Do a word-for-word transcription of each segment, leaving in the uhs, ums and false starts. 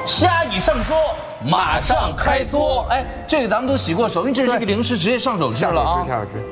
虾已上桌，马上开搓。哎，这个咱们都洗过手，因为这是一个零食，直接上手吃了啊。 下手吃，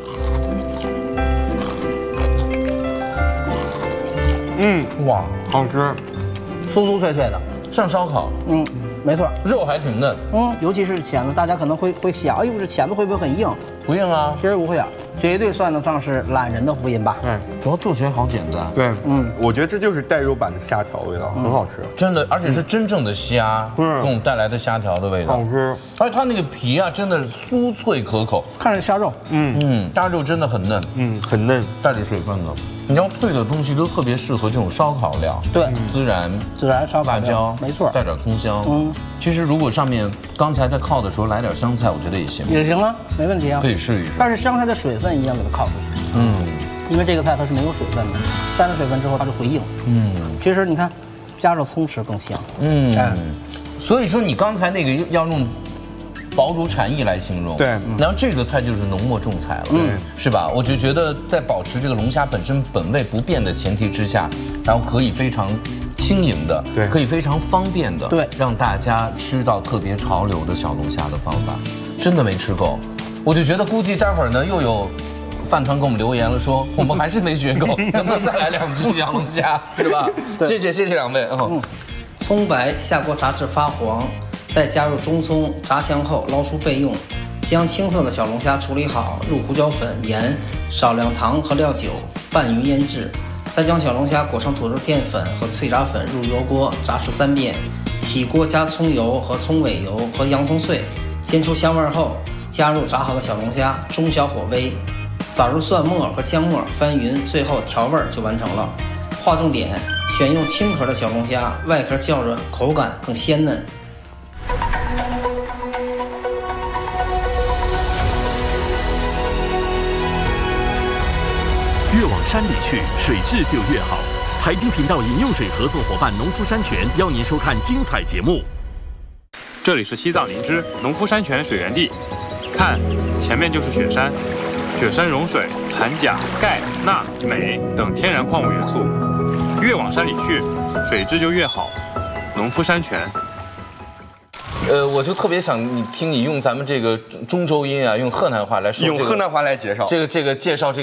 嗯，哇，好吃， 酥酥脆脆的， 上烧烤， 嗯，没错， 肉还挺嫩， 嗯，尤其是钳子，大家可能会会想，哎呦，这钳子会不会很硬？ 不硬啊， 其实不会啊，绝对算得上是懒人的福音吧。 嗯， 主要做起来好简单。 对，嗯，我觉得这就是带肉版的虾条味道，很好吃， 真的，而且是真正的虾，给我们带来的虾条的味道， 好吃。 而且它那个皮啊，真的是酥脆可口， 看着虾肉， 嗯嗯，虾肉真的很嫩， 嗯，很嫩， 带着水分的。你要脆的东西都特别适合这种烧烤料， 对， 孜然、 孜然烧烤辣椒， 没错， 带点葱香。 嗯， 其实如果上面刚才在烤的时候来点香菜，我觉得也行， 也行啊，没问题啊， 可以试一试。 但是香菜的水分一定要给它烤出去， 嗯， 因为这个菜它是没有水分的，沾了水分之后它就会硬。嗯，其实你看，加上葱吃更香。 嗯，哎，所以说你刚才那个要用饱煮产意来形容， 对， 然后这个菜就是浓墨重彩了，嗯，是吧？我就觉得在保持这个龙虾本身本味不变的前提之下，然后可以非常轻盈的， 对， 可以非常方便的， 对， 让大家吃到特别潮流的小龙虾的方法，真的没吃够，我就觉得估计待会儿呢又有饭团给我们留言了，说我们还是没学够，能不能再来两只小龙虾，是吧？谢谢谢谢两位，嗯， 葱白下锅炸至发黄。再加入中葱，炸香后捞出备用。将青色的小龙虾处理好，入胡椒粉、盐、少量糖和料酒，拌匀腌制。再将小龙虾裹上土豆淀粉和脆炸粉，入油锅炸至三遍。起锅加葱油和葱尾油和洋葱碎，煎出香味后，加入炸好的小龙虾，中小火煨，撒入蒜末和姜末，翻匀，最后调味就完成了。划重点：选用青壳的小龙虾，外壳较软，口感更鲜嫩。 越往山里去，水质就越好。财经频道饮用水合作伙伴农夫山泉邀您收看精彩节目。 这里是西藏林芝农夫山泉水源地，看，前面就是雪山，雪山融水含钾、钙、钠、镁等天然矿物元素。越往山里去，水质就越好。农夫山泉。 呃，我就特别想你听你用咱们这个中州音啊，用河南话来说、这个， 用河南话来介绍这个这个介绍这个。